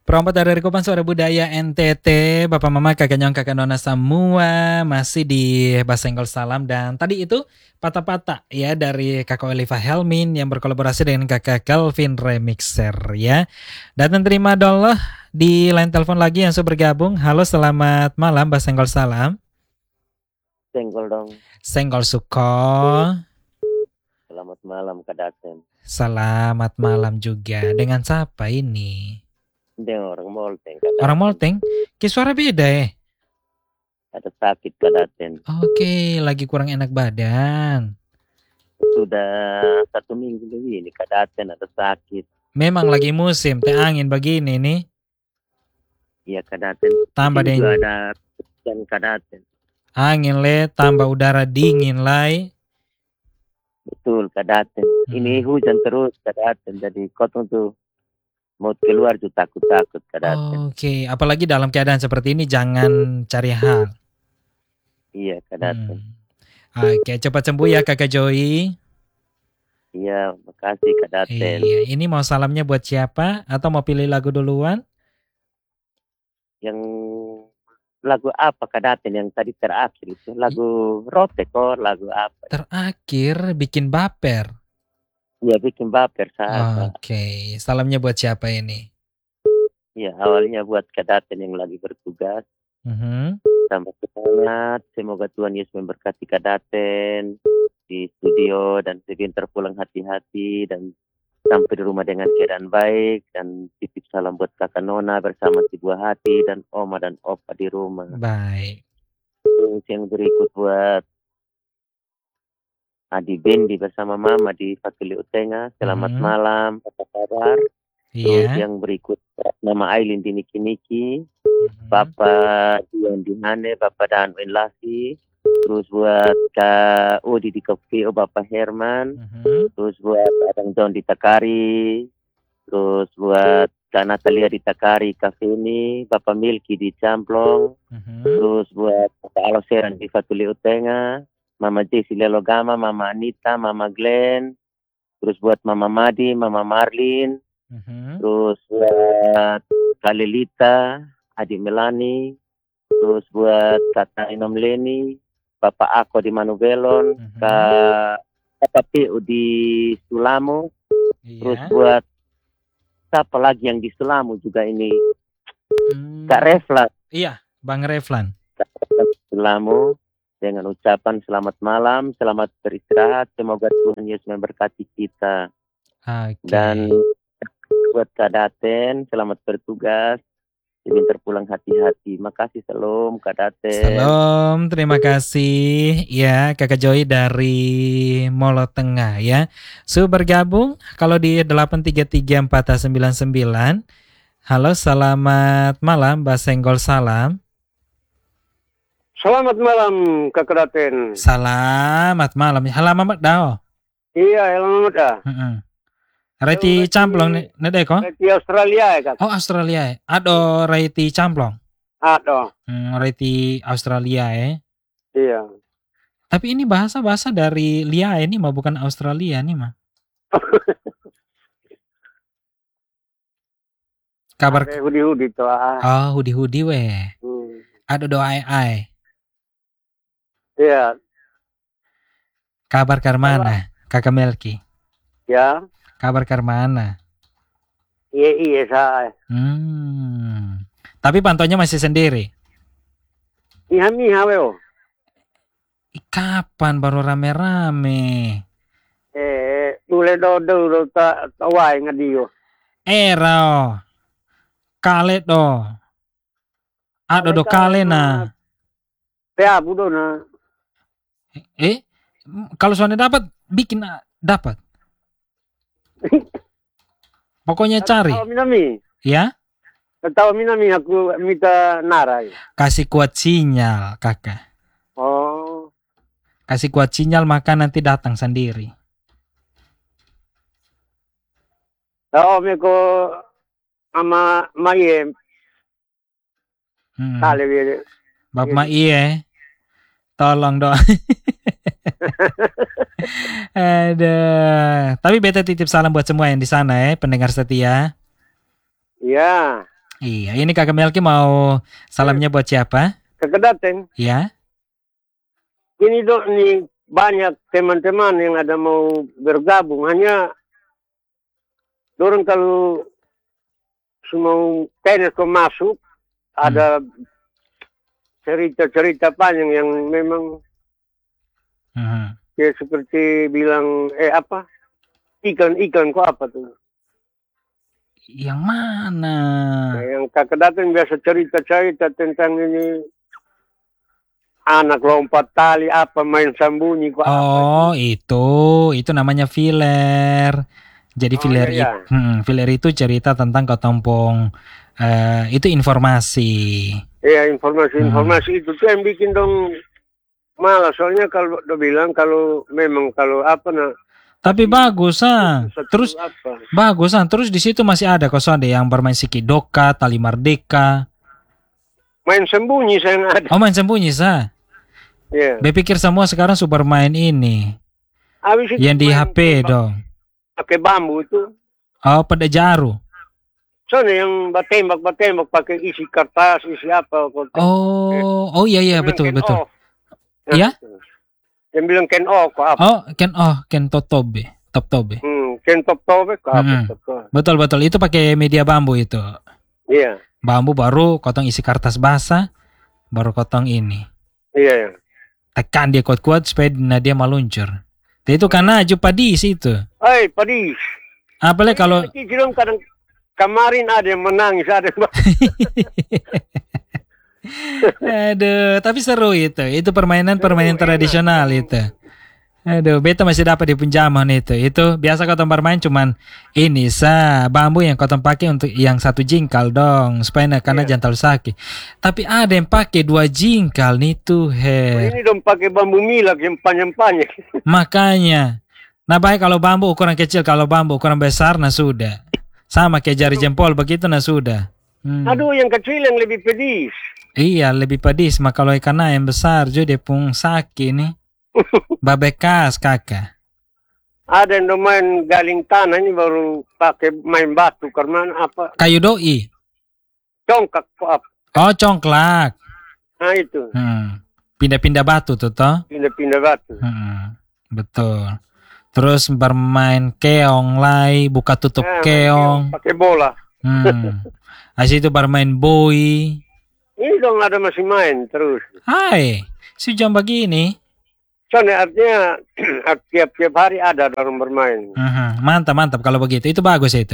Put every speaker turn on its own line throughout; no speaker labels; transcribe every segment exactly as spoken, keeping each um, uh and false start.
Perompat dari Rikupan Suara Budaya N T T, Bapak Mama, Kakak Nyong, Kakak Nona semua masih di Basenggol Salam. Dan tadi itu patah-patah ya dari Kakak Oliva Helmin yang berkolaborasi dengan Kakak Kelvin Remixer ya. Dan terima dulu di line telepon lagi yang sudah bergabung. Halo, selamat malam Basenggol Salam.
Senggol dong.
Senggol Suko.
Selamat malam Kak Daten.
Selamat malam juga. Dengan siapa ini?
Dengan orang Molteng.
Orang Molteng? Kayak suara beda ya?
Ada sakit Kak Daten.
Oke, lagi kurang enak badan.
Sudah satu minggu lebih ini Kak Daten ada sakit.
Memang lagi musim teh angin begini nih.
Iya Kak Daten.
Tambah deh.
Ada dan Kak Daten.
Angin le, tambah udara dingin lai.
Betul Kak Daten. Hmm. Ini hujan terus Kak Daten. Jadi kotong tuh mau keluar tuh takut-takut Kak Daten.
Oke, okay. Apalagi dalam keadaan seperti ini jangan cari hal.
Iya Kak Daten.
Hmm. Oke, okay. Cepat sembuh ya Kakak Joy.
Iya, makasih Kak Daten.
Iya, ini mau salamnya buat siapa? Atau mau pilih lagu duluan?
Yang lagu apa Kak Daten yang tadi terakhir itu? Lagu Rotek kok, lagu apa?
Terakhir bikin baper.
Iya, bikin baper saat.
Oke, okay. Salamnya buat siapa ini?
Ya, awalnya buat Kak Daten yang lagi bertugas.
Uh-huh.
Selamat semangat, semoga Tuhan Yesus memberkati Kak Daten di studio dan sebentar pulang hati-hati dan sampai di rumah dengan keadaan baik, dan titip salam buat Kakak Nona bersama si buah hati dan Oma dan Opa di rumah.
Baik.
Terus yang berikut buat Adi Bendi bersama Mama di Fakili Utenga. Selamat hmm. malam, apa kabar? Terus
yeah.
yang berikut nama Aileen di Niki Niki, hmm. Bapak Dian Dinane, Bapak Dan Wenlasi. Terus buat Kak Odi di Kopio, Bapak Herman. Hmm. Terus buat Adang John di Takari. Terus buat Kak Natalia di Takari, Kak Feni, Bapak Milky di Camplong. Hmm. Terus buat Bapak Aloseran di Fakili Utenga. Mama Jessy Lelogama, Mama Anita, Mama Glenn, terus buat Mama Madi, Mama Marlin, uh-huh. Terus buat Kak Lelita, Adik Melani, terus buat Kak Inom Leni, Bapak Ako di Manubelon, uh-huh. Kak Bapak P U di Sulamo, yeah. Terus buat siapa lagi yang di Sulamo juga ini, hmm. Kak Reflan.
Iya, Bang Reflan.
Kak Reflan Sulamo. Dengan ucapan selamat malam, selamat beristirahat, semoga Tuhan Yesus memberkati kita.
Okay.
Dan buat Kak Daten, selamat bertugas, sebentar pulang hati-hati. Makasih, salam Kak Daten.
Salam, terima kasih ya Kakak Joy dari Molo Tengah ya. Su bergabung kalau di delapan tiga tiga empat sembilan sembilan. Halo, selamat malam, Basenggol Salam.
Selamat malam Kakak Daten.
Selamat malam. Halamat dao.
Iya, halamat dah.
Heeh. Reti camplong ne deko?
Reti Australia ya, Kak.
Oh, Australia. Ado reti camplong.
Ado.
Hmm, reti Australia ya.
Iya.
Tapi ini bahasa-bahasa dari Lia ini mah bukan Australia nih mah. Kabar
hudi-hudi tuh.
Oh, hudi-hudi weh.
Hmm.
Ado do ai-ai.
Iya.
Kabar karmana, Kakak Melki?
Ya.
Kabar karmana?
Iya iya saya.
Hmm. Tapi pantaunya masih sendiri?
Iya miha weo.
Kapan baru rame-rame?
Eh, dule do do ta tawai ngadio.
Ero. Kale do. Ado do kale na.
Ya budo na.
Eh, kalau soalnya dapat, bikin dapat. Pokoknya cari.
Tahu minami.
Ya?
Tahu minami aku minta narai.
Kasih kuat sinyal, Kakak.
Oh.
Kasih kuat sinyal maka nanti datang sendiri.
Tahu meko ama maye.
Hmm.
Kale biar.
Bab ma iye. Tolong doa. Aduh. Tapi beta titip salam buat semua yang di sana ya, pendengar setia.
Iya.
Iya, ini Kakak Melki mau salamnya buat siapa?
Kakak Dateng.
Ya.
Ini dok nih banyak teman-teman yang ada mau bergabung. Hanya dorong kalau semua Telkom masuk, ada cerita-cerita panjang yang memang
Hmm.
ya seperti bilang eh apa iklan-iklan kok apa tuh?
Yang mana?
Nah, yang Kakak Dateng biasa cerita-cerita tentang ini anak lompat tali apa main sembunyi kok apa?
Oh, itu itu namanya filler. Jadi
Oh
filler
iya,
itu,
iya.
hmm, filler itu cerita tentang kotompong. eh itu informasi.
Ya informasi-informasi
Hmm.
itu tuh yang bikin dong malas. Soalnya kalau udah bilang kalau memang kalau apa nah
Tapi bagus ah.
itu satu
Terus
apa
bagus ah. Terus di situ masih ada kok ada yang bermain Sikidoka, Tali Merdeka.
main sembunyi saya nggak ada.
Oh, main sembunyi sah.
Ya.
Bepikir semua sekarang super main ini.
Habis itu
Yang di
main
H P dong.
pakai bambu itu.
Oh, pada jaru.
Soalnya yang batembak-batembak pakai isi kertas, isi apa.
Oh, oh iya iya betul betul. Iya?
Yang bilang Ken O kok apa?
Oh, Ken oh Ken Totobe, Top Tobe.
Hmm, Ken Top Tobe kok apa?
Hmm. Betul betul itu pakai media bambu itu.
Iya.
Bambu baru kotong isi kertas basah, baru kotong ini.
Iya. Iya.
Tekan dia kuat-kuat supaya nah dia meluncur. Itu karena aju padis itu.
Hai padis.
Apalagi kalau
Kira kadang kemarin ada yang menangis, ada yang
aduh, tapi seru itu. Itu permainan-permainan tradisional itu. Aduh, beta masih dapat di pinjaman itu. Itu biasa kau bermain cuman ini sa bambu yang kau pakai untuk yang satu jingkal dong, supaya nak karena
Iya.
jangan sakit. Tapi ada yang pakai dua jingkal nih tuh, her.
Ini dong pakai bambu milak yang panjang-panjang.
Makanya, nah baik kalau bambu ukuran kecil, kalau bambu ukuran besar, nah sudah. Sama kayak jari jempol begitu, nah sudah. Hmm.
Aduh, yang kecil yang lebih pedis.
Iya, lebih pedis. Maka kalau ikan yang besar, jadi pun sakit nih. Babekas kakak.
Ada yang main galing tanah ini baru pakai main batu karena apa?
Kayu doi.
Congkak kok apa?
Oh, congklak.
Nah itu.
Hmm. Pindah-pindah batu tuh toh.
Pindah-pindah batu.
Hmm. Betul. Terus bermain keong lai, buka tutup
Nah,
keong.
pakai bola.
Hmm. Asih itu bermain boi.
Ini dong ada masih main terus.
Hai, si jam begini.
Soalnya artinya tiap-tiap hari ada orang bermain.
Mhm. Mantap, mantap kalau begitu. Itu bagus itu.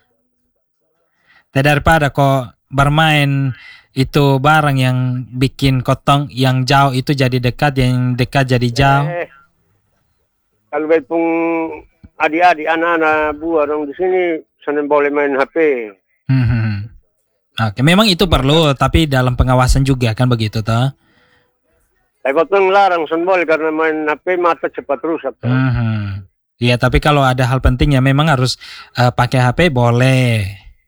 Daripada kok bermain itu barang yang bikin kotong yang jauh itu jadi dekat, yang dekat jadi jauh.
Eh, kalau pun adik-adik anak-anak buah dong di sini sana boleh main H P.
Mhm. Oke, memang itu perlu, tapi dalam pengawasan juga kan begitu toh.
Tapi potong larang sana boleh karena main H P mata cepat rusak.
Mhm. Iya, tapi kalau ada hal penting ya memang harus uh, pakai H P boleh.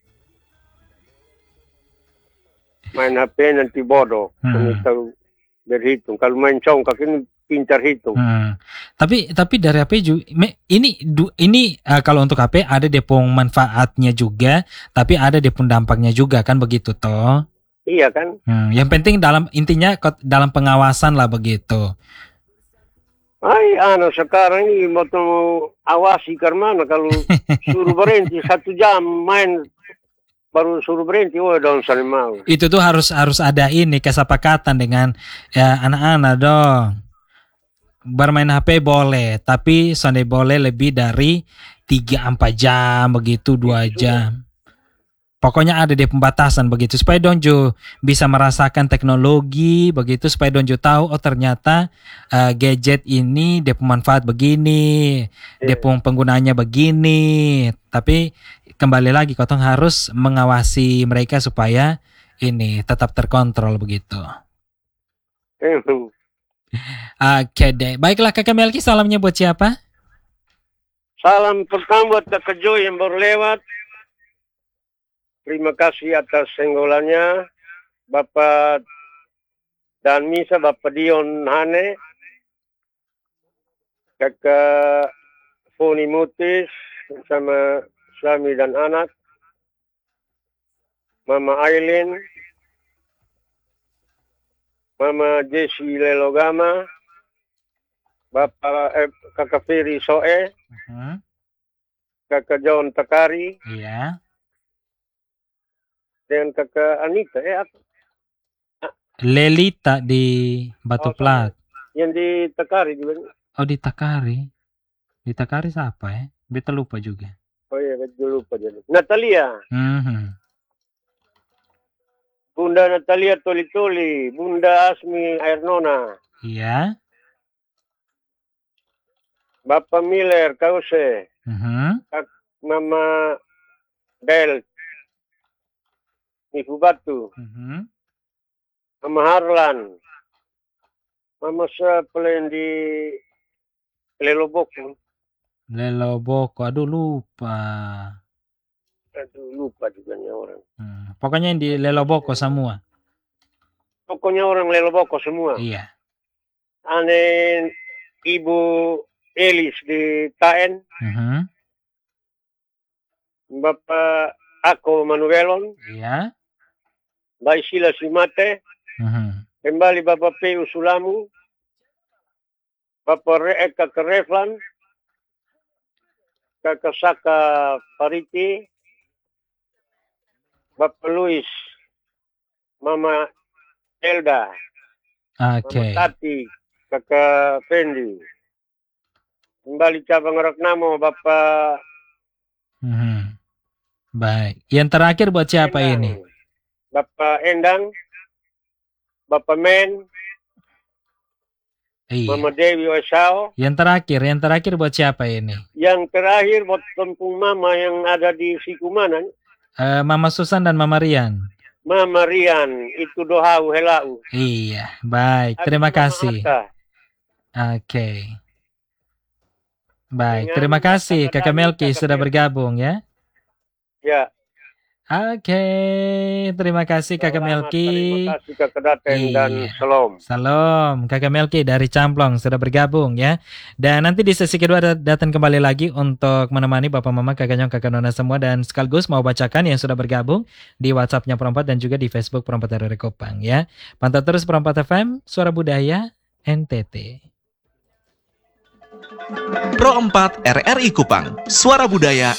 Main H P nanti bodoh,
Hmm.
tahu berhitung. Kalau main congkak ini pintar hitung.
Hmm. Tapi tapi dari H P juga ini ini uh, kalau untuk H P ada depong manfaatnya juga, tapi ada depong dampaknya juga kan begitu toh.
Iya kan?
Hmm. Yang penting dalam intinya dalam pengawasan lah begitu.
Ay, ano sekarang ini mau awasi karena kalau suruh berhenti satu jam main baru suruh berhenti, oh daun saling mau.
Itu tuh harus harus ada ini kesepakatan dengan ya, anak-anak dong. Bermain H P boleh, tapi sonde boleh lebih dari tiga empat jam begitu, dua jam. Pokoknya ada di pembatasan begitu supaya Donjo bisa merasakan teknologi begitu, supaya Donjo tahu oh ternyata uh, gadget ini dia pemanfaat begini, yeah. Dia penggunanya begini. Tapi kembali lagi kotong harus mengawasi mereka supaya ini tetap terkontrol begitu. Oke deh, baiklah Kakak Melki, salamnya buat siapa?
Salam pertama buat Kakak Joy yang baru lewat. Terima kasih atas senggolannya Bapak dan Misa, Bapak Dion Hane, Kakak Foni Mutis bersama suami dan anak. Mama Aileen, Mama Jessie Lelogama, Bapak eh, Kakak Ferry Soe,
Uh-huh.
Kakak John Takari,
Iya.
dan Kakak Anita. Eh, apa?
Lelita di Batu
Oh,
Plat.
Yang di Takari juga.
Oh, di Takari. Di Takari siapa ya? Beta lupa juga.
Oh iya, betul lupa jadi. Natalia.
Mhm.
Bunda Natalia Toli-Toli, Bunda Asmi Airnona,
Iya.
Bapak Miller Kause,
Mhm.
Mama Del Ibu Batu,
Mhm.
Mama Harlan, Mama Saplen di Leloboko.
Leloboko, aduh lupa.
Aduh, lupa juga nih orang.
Hmm. Pokoknya yang di Leloboko semua.
Pokoknya orang Leloboko semua.
Iya.
Ane Ibu Elis di K N,
Mhm.
Bapak Ako Manuelon,
Iya.
Mbak Isila Simate,
Mhm.
kembali Bapak P U Sulamu, Bapak Re Eka Kereflan, Kakak Saka Pariti, Bapak Luis, Mama Elda,
Oke.
Mama Tati, Kakak Fendi. Kembali cabang Ragnamo, Bapak
Mhm. Baik. Yang terakhir buat siapa
Endang,
ini?
Bapak Endang, Bapak Men, Mama
Iya.
Dewi Osao.
Yang terakhir, yang terakhir buat siapa ini?
Yang terakhir buat kampung Mama yang ada di Sikumanan,
Eh, Mama Susan dan Mama Rian.
Mama Rian, itu dohau helau.
Iya, baik.
Habis
Terima
Mama
kasih.
Atta.
Oke. Baik,
Dengan
terima kasih
Kakak
Kakak
Dani,
Melki
Kakak
sudah
Fer-
bergabung ya.
Ya,
Oke, terima kasih Kakak
selamat,
Melki.
terima kasih Kakak Daten dan
Iya.
Salam.
Salam, Kakak Melki dari Camplong sudah bergabung ya. Dan nanti di sesi kedua dat- datang kembali lagi untuk menemani Bapak Mama, Kakak Nyong, Kakak Nona semua. Dan sekaligus mau bacakan yang sudah bergabung di WhatsApp-nya Perempat dan juga di Facebook Perempat R R Kopang ya. Pantau terus Perempat F M, Suara Budaya N T T.
Pro empat R R I Kupang, Suara Budaya